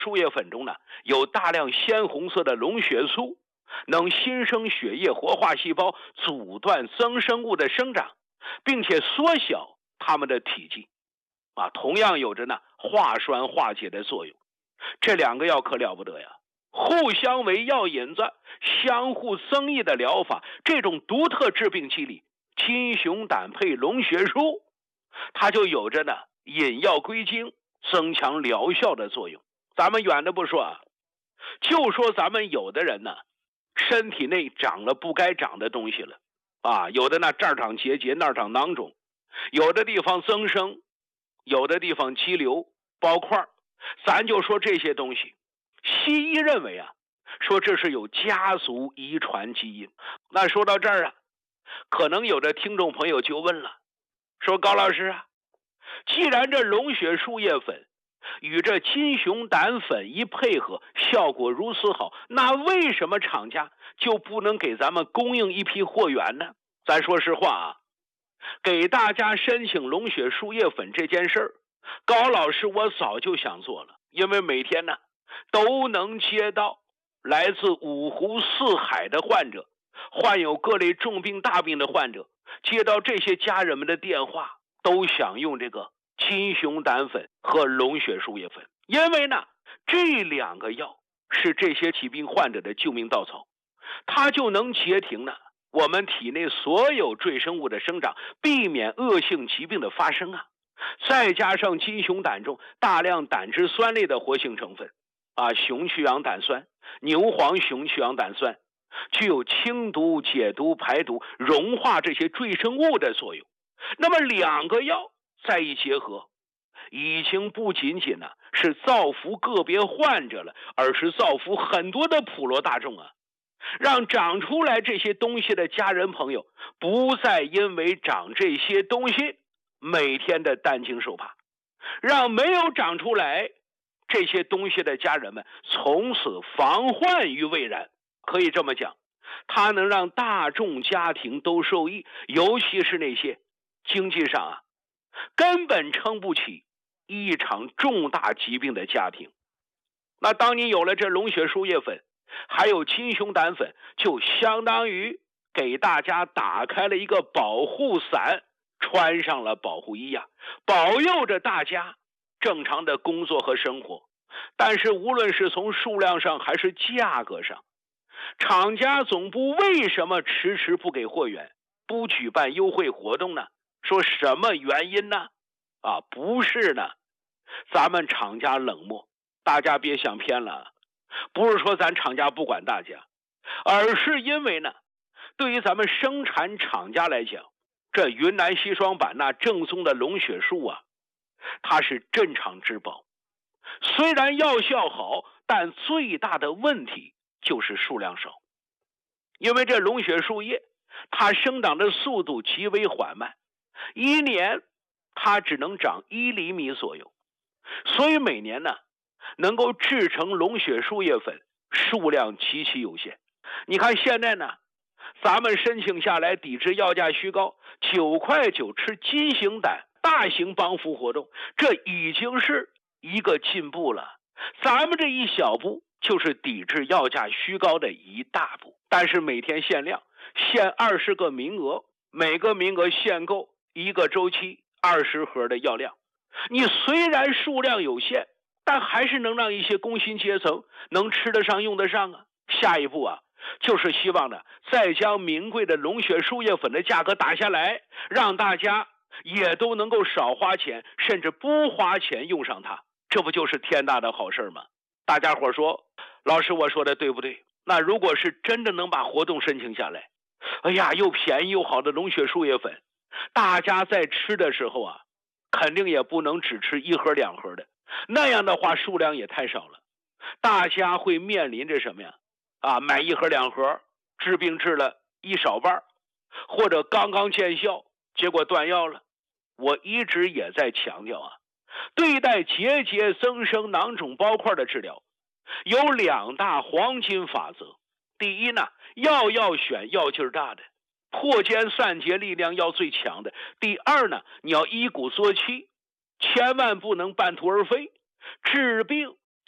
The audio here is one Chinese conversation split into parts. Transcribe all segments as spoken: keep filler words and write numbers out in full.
输液粉中呢有大量鲜红色的龙血素，能新生血液活化细胞，阻断增生物的生长，并且缩小它们的体积。啊，同样有着呢化栓化解的作用。这两个药可了不得呀，互相为药引子，相互增益的疗法，这种独特致病机理，金熊胆配龙血素，它就有着呢引药归经、增强疗效的作用。咱们远的不说啊，就说咱们有的人呢，身体内长了不该长的东西了啊，有的呢这儿长结节，那儿长囊肿，有的地方增生，有的地方肌瘤、包块，咱就说这些东西，西医认为啊，说这是有家族遗传基因。那说到这儿啊，可能有的听众朋友就问了，说高老师啊，既然这龙血树叶粉与这金熊胆粉一配合，效果如此好，那为什么厂家就不能给咱们供应一批货源呢？咱说实话啊，给大家申请龙血树叶粉这件事儿，高老师我早就想做了，因为每天呢都能接到来自五湖四海的患者，患有各类重病大病的患者，接到这些家人们的电话，都想用这个金熊胆粉和龙血树叶粉，因为呢这两个药是这些疾病患者的救命稻草，它就能截停呢我们体内所有赘生物的生长，避免恶性疾病的发生啊。再加上金熊胆中大量胆汁酸类的活性成分啊，熊去氧胆酸、牛黄熊去氧胆酸，具有清毒、解毒、排毒、溶化这些赘生物的作用。那么两个药再一结合，已经不仅仅呢是造福个别患者了，而是造福很多的普罗大众啊，让长出来这些东西的家人朋友不再因为长这些东西每天的担惊受怕，让没有长出来这些东西的家人们从此防患于未然。可以这么讲，它能让大众家庭都受益，尤其是那些经济上啊根本撑不起一场重大疾病的家庭。那当你有了这龙血树叶粉还有金熊胆粉，就相当于给大家打开了一个保护伞，穿上了保护衣呀、啊，保佑着大家正常的工作和生活。但是无论是从数量上还是价格上，厂家总部为什么迟迟不给货源，不举办优惠活动呢？说什么原因呢？啊，不是呢，咱们厂家冷漠，大家别想偏了，不是说咱厂家不管大家，而是因为呢，对于咱们生产厂家来讲，这云南西双版纳正宗的龙血树啊，它是镇厂之宝。虽然药效好，但最大的问题就是数量少。因为这龙血树叶它生长的速度极为缓慢，一年它只能长一厘米左右，所以每年呢能够制成龙血树叶粉数量极其有限。你看现在呢，咱们申请下来抵制药价虚高，九块九吃金熊胆大型帮扶活动，这已经是一个进步了。咱们这一小步就是抵制药价虚高的一大步。但是每天限量，限二十个名额，每个名额限购一个周期二十盒的药量。你虽然数量有限，但还是能让一些工薪阶层能吃得上用得上啊。下一步啊，就是希望呢再将名贵的龙血树叶粉的价格打下来，让大家也都能够少花钱，甚至不花钱用上它，这不就是天大的好事吗？大家伙说，老师我说的对不对？那如果是真的能把活动申请下来，哎呀，又便宜又好的龙血树叶粉，大家在吃的时候啊，肯定也不能只吃一盒两盒的，那样的话数量也太少了。大家会面临着什么呀？啊，买一盒两盒，治病治了一少半，或者刚刚见效，结果断药了。我一直也在强调啊，对待结节、增生、囊肿、包块的治疗，有两大黄金法则。第一呢，药要选药劲儿大的，破坚散结力量要最强的。第二呢，你要一鼓作气，千万不能半途而废。治病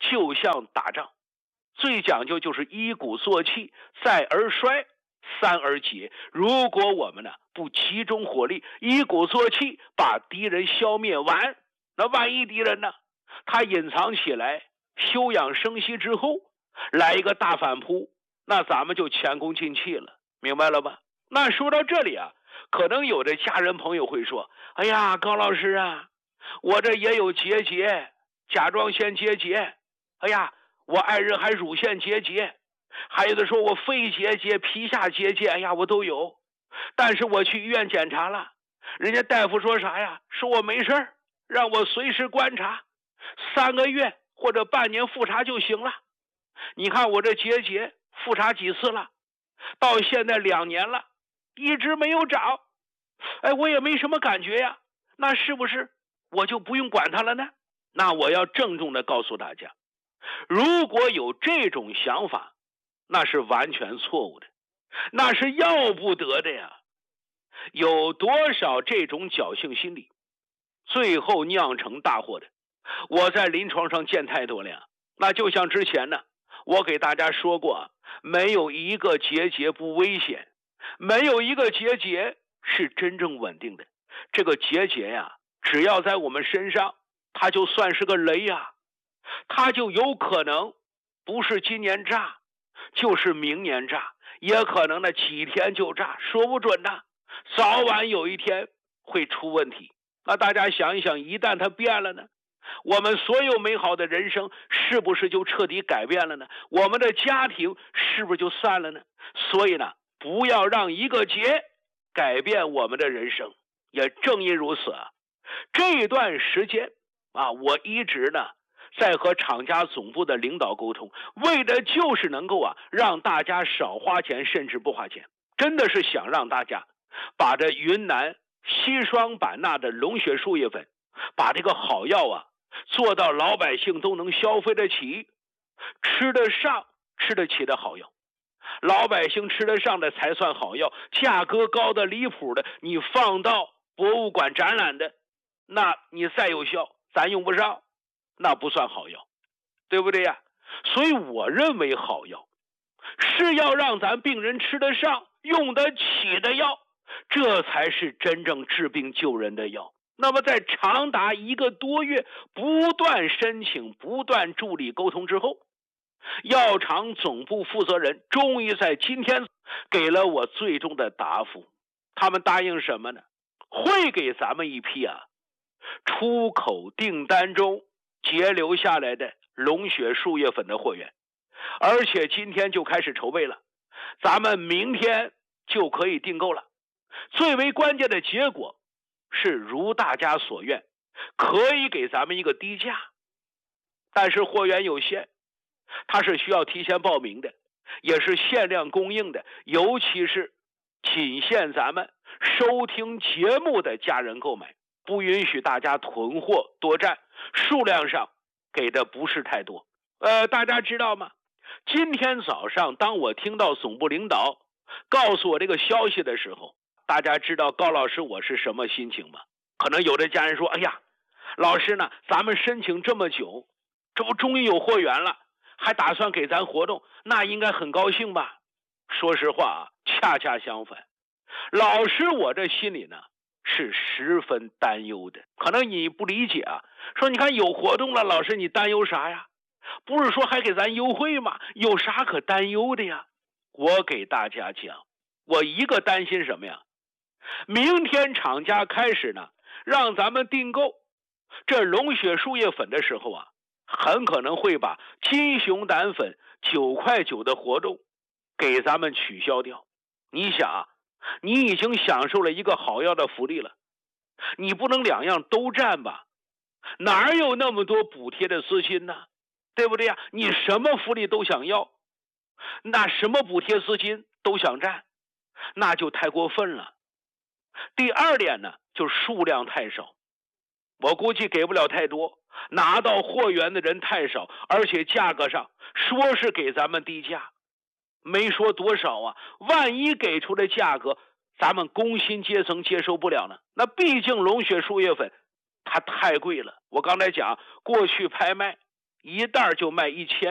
就像打仗，最讲究就是一鼓作气，再而衰，三而竭。如果我们呢不集中火力，一鼓作气把敌人消灭完，那万一敌人呢他隐藏起来，休养生息之后来一个大反扑，那咱们就前功尽弃了，明白了吧？那说到这里啊，可能有的家人朋友会说，哎呀，高老师啊，我这也有结节，甲状腺结节，哎呀，我爱人还乳腺结节，还有的说我肺结节、皮下结节，哎呀，我都有。但是我去医院检查了，人家大夫说啥呀？说我没事儿，让我随时观察，三个月或者半年复查就行了。你看我这结节复查几次了，到现在两年了，一直没有长，哎，我也没什么感觉呀。那是不是我就不用管它了呢？那我要郑重的告诉大家，如果有这种想法，那是完全错误的，那是要不得的呀。有多少这种侥幸心理，最后酿成大祸的，我在临床上见太多了呀。那就像之前呢，我给大家说过，没有一个结节不危险，没有一个结节是真正稳定的。这个结节呀，只要在我们身上，它就算是个雷呀，它就有可能不是今年炸，就是明年炸，也可能呢几天就炸，说不准呢，早晚有一天会出问题。那大家想一想，一旦它变了呢，我们所有美好的人生是不是就彻底改变了呢？我们的家庭是不是就散了呢？所以呢，不要让一个结改变我们的人生。也正因如此啊，这段时间啊，我一直呢在和厂家总部的领导沟通，为的就是能够啊让大家少花钱，甚至不花钱。真的是想让大家把这云南西双版纳的龙血树叶粉，把这个好药啊做到老百姓都能消费得起，吃得上吃得起的好药。老百姓吃得上的才算好药，价格高的离谱的，你放到博物馆展览的，那你再有效咱用不上，那不算好药，对不对呀？所以我认为好药是要让咱病人吃得上用得起的药，这才是真正治病救人的药。那么在长达一个多月不断申请不断助理沟通之后，药厂总部负责人终于在今天给了我最终的答复。他们答应什么呢？会给咱们一批啊出口订单中截留下来的龙血树叶粉的货源，而且今天就开始筹备了，咱们明天就可以订购了。最为关键的结果是如大家所愿，可以给咱们一个低价，但是货源有限，它是需要提前报名的，也是限量供应的，尤其是仅限咱们收听节目的家人购买，不允许大家囤货多占，数量上给的不是太多。呃，大家知道吗？今天早上当我听到总部领导告诉我这个消息的时候，大家知道高老师我是什么心情吗？可能有的家人说，哎呀，老师呢，咱们申请这么久，这不终于有货源了，还打算给咱活动，那应该很高兴吧？说实话啊，恰恰相反，老师我这心里呢是十分担忧的。可能你不理解啊，说你看有活动了，老师你担忧啥呀？不是说还给咱优惠吗？有啥可担忧的呀？我给大家讲，我一个担心什么呀？明天厂家开始呢让咱们订购这龙血树叶粉的时候啊，很可能会把金熊胆粉九块九的活动给咱们取消掉。你想啊，你已经享受了一个好药的福利了，你不能两样都占吧？哪有那么多补贴的资金呢？对不对呀？你什么福利都想要，那什么补贴资金都想占，那就太过分了。第二点呢，就数量太少，我估计给不了太多，拿到货源的人太少，而且价格上说是给咱们低价，没说多少啊，万一给出的价格咱们工薪阶层接受不了呢？那毕竟龙血树叶粉它太贵了，我刚才讲过去拍卖一袋就卖一千。